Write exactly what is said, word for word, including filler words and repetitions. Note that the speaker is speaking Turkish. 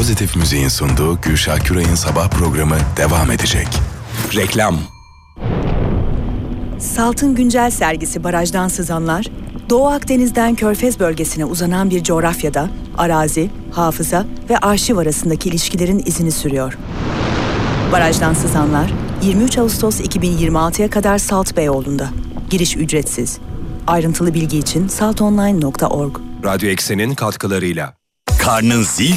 Pozitif Müziğin sunduğu Gülşah Küray'ın sabah programı devam edecek. Reklam. Salt'ın güncel sergisi Barajdan Sızanlar, Doğu Akdeniz'den Körfez bölgesine uzanan bir coğrafyada arazi, hafıza ve arşiv arasındaki ilişkilerin izini sürüyor. Barajdan Sızanlar, yirmi üç Ağustos iki bin yirmi altıya kadar Salt Beyoğlu'nda. Giriş ücretsiz. Ayrıntılı bilgi için saltonline nokta org. Radyo Eksen'in katkılarıyla. Karnın zil